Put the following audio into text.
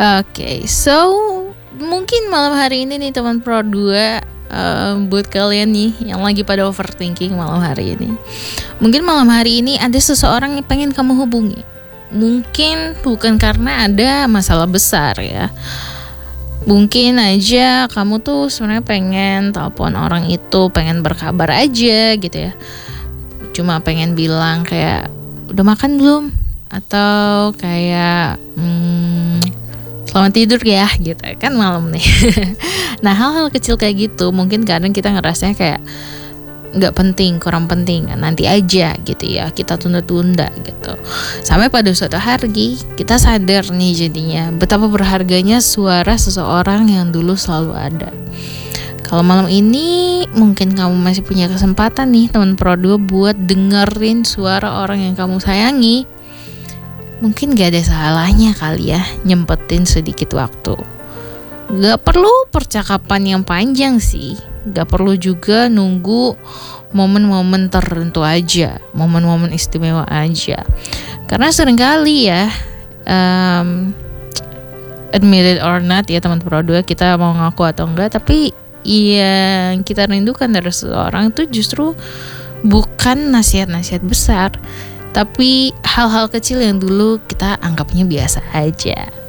Oke, so mungkin malam hari ini nih teman Pro 2, buat kalian nih yang lagi pada overthinking malam hari ini. Mungkin malam hari ini ada seseorang yang pengen kamu hubungi. Mungkin bukan karena ada masalah besar ya. Mungkin aja kamu tuh sebenarnya pengen telepon orang itu, pengen berkabar aja gitu ya. Cuma pengen bilang kayak udah makan belum? Atau kayak selamat tidur ya gitu kan malam nih. Nah hal-hal kecil kayak gitu mungkin kadang kita ngerasanya kayak nggak penting, kurang penting, nanti aja gitu ya, kita tunda-tunda gitu. Sampai pada suatu hari kita sadar nih jadinya betapa berharganya suara seseorang yang dulu selalu ada. Kalau malam ini mungkin kamu masih punya kesempatan nih teman Pro 2 buat dengerin suara orang yang kamu sayangi. Mungkin gak ada salahnya kali ya nyempetin sedikit waktu. Gak perlu percakapan yang panjang sih. Gak perlu juga nunggu momen-momen tertentu aja, momen-momen istimewa aja. Karena seringkali ya, admit it or not ya teman Pro 2, kita mau ngaku atau enggak, tapi yang kita rindukan dari seseorang itu justru bukan nasihat-nasihat besar, tapi hal-hal kecil yang dulu kita anggapnya biasa aja.